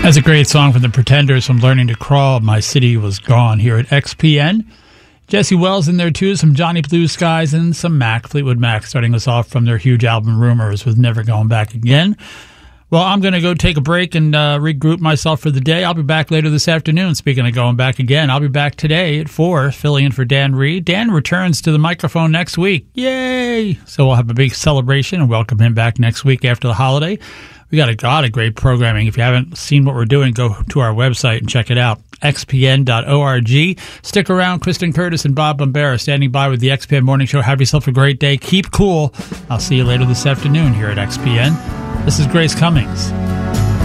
That's a great song from the Pretenders from Learning to Crawl. My City Was Gone here at XPN. Jesse Wells in there too, some Johnny Blue Skies and some Mac, Fleetwood Mac, starting us off from their huge album Rumors with Never Going Back Again. Well, I'm going to go take a break and regroup myself for the day. I'll be back later this afternoon. Speaking of going back again, I'll be back today at 4, filling in for Dan Reed. Dan returns to the microphone next week. Yay! So we'll have a big celebration and welcome him back next week after the holiday. We got a lot of great programming. If you haven't seen what we're doing, go to our website and check it out, xpn.org. Stick around. Kristen Curtis and Bob Bombera standing by with the XPN Morning Show. Have yourself a great day. Keep cool. I'll see you later this afternoon here at XPN. This is Grace Cummings.